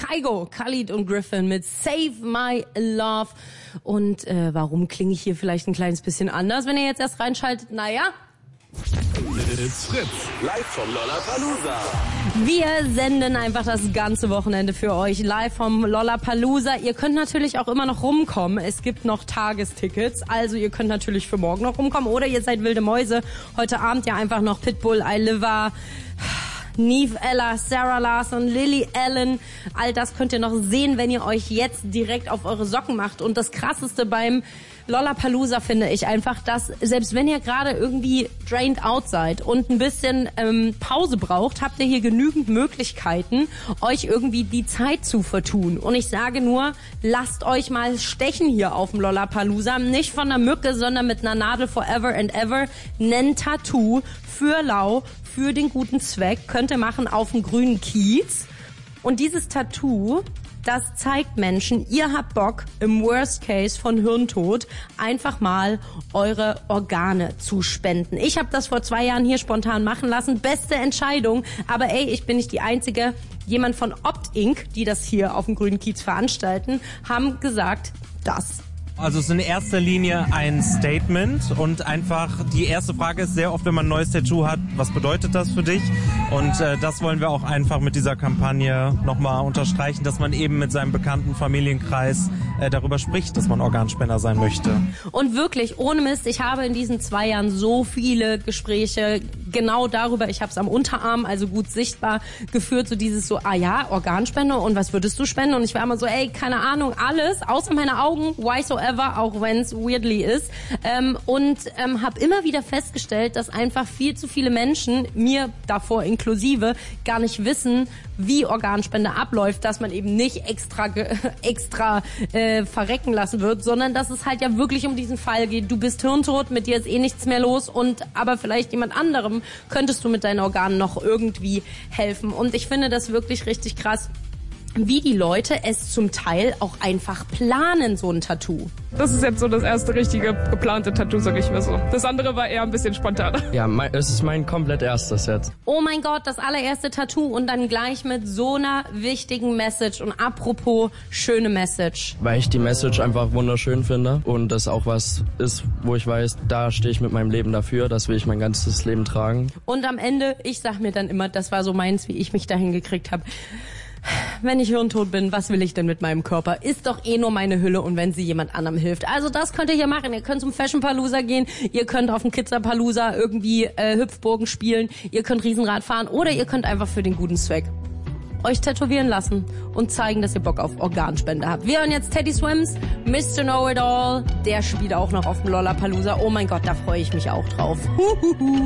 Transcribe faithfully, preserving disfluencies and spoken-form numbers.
Kygo, Khalid und Griffin mit Save My Love. Und äh, warum klinge ich hier vielleicht ein kleines bisschen anders, wenn ihr jetzt erst reinschaltet? Naja... It's Fritz, live vom Lollapalooza. Wir senden einfach das ganze Wochenende für euch live vom Lollapalooza. Ihr könnt natürlich auch immer noch rumkommen. Es gibt noch Tagestickets, also ihr könnt natürlich für morgen noch rumkommen. Oder ihr seid wilde Mäuse. Heute Abend ja einfach noch Pitbull, Iliva, Neve Ella, Sarah Larson, Lily Allen. All das könnt ihr noch sehen, wenn ihr euch jetzt direkt auf eure Socken macht. Und das Krasseste beim Lollapalooza finde ich einfach, dass selbst wenn ihr gerade irgendwie drained out seid und ein bisschen ähm, Pause braucht, habt ihr hier genügend Möglichkeiten, euch irgendwie die Zeit zu vertun. Und ich sage nur, lasst euch mal stechen hier auf dem Lollapalooza. Nicht von einer Mücke, sondern mit einer Nadel forever and ever. Nen Tattoo für lau, für den guten Zweck. Könnt ihr machen auf dem grünen Kiez. Und dieses Tattoo, das zeigt Menschen, ihr habt Bock, im Worst Case von Hirntod einfach mal eure Organe zu spenden. Ich habe das vor zwei Jahren hier spontan machen lassen. Beste Entscheidung. Aber ey, ich bin nicht die Einzige. Jemand von Opt Incorporated, die das hier auf dem grünen Kiez veranstalten, haben gesagt, das. Also es ist in erster Linie ein Statement und einfach die erste Frage ist sehr oft, wenn man ein neues Tattoo hat, was bedeutet das für dich? Und äh, das wollen wir auch einfach mit dieser Kampagne nochmal unterstreichen, dass man eben mit seinem bekannten Familienkreis äh, darüber spricht, dass man Organspender sein möchte. Und wirklich, ohne Mist, ich habe in diesen zwei Jahren so viele Gespräche genau darüber, ich habe es am Unterarm, also gut sichtbar, geführt, so dieses so, ah ja, Organspende und was würdest du spenden? Und ich war immer so, ey, keine Ahnung, alles, außer meine Augen, why so ever, auch wenn es weirdly ist. Ähm, und ähm, habe immer wieder festgestellt, dass einfach viel zu viele Menschen, mir davor inklusive, gar nicht wissen, wie Organspende abläuft, dass man eben nicht extra ge- extra äh, verrecken lassen wird, sondern dass es halt ja wirklich um diesen Fall geht. Du bist hirntot, mit dir ist eh nichts mehr los und aber vielleicht jemand anderem könntest du mit deinen Organen noch irgendwie helfen. Und ich finde das wirklich richtig krass, wie die Leute es zum Teil auch einfach planen, so ein Tattoo. Das ist jetzt so das erste richtige geplante Tattoo, sag ich mal so. Das andere war eher ein bisschen spontaner. Ja, mein, es ist mein komplett erstes jetzt. Oh mein Gott, das allererste Tattoo und dann gleich mit so einer wichtigen Message. Und apropos schöne Message. Weil ich die Message einfach wunderschön finde und das auch was ist, wo ich weiß, da stehe ich mit meinem Leben dafür, das will ich mein ganzes Leben tragen. Und am Ende, ich sag mir dann immer, das war so meins, wie ich mich dahin gekriegt habe. Wenn ich hirntot bin, was will ich denn mit meinem Körper? Ist doch eh nur meine Hülle und wenn sie jemand anderem hilft. Also das könnt ihr hier machen. Ihr könnt zum Fashion Palooza gehen, ihr könnt auf dem Kitzerpalooza irgendwie äh, Hüpfburgen spielen, ihr könnt Riesenrad fahren oder ihr könnt einfach für den guten Zweck euch tätowieren lassen und zeigen, dass ihr Bock auf Organspende habt. Wir hören jetzt Teddy Swims, Mister Know It All. Der spielt auch noch auf dem Lollapalooza. Oh mein Gott, da freue ich mich auch drauf. Huhuhu.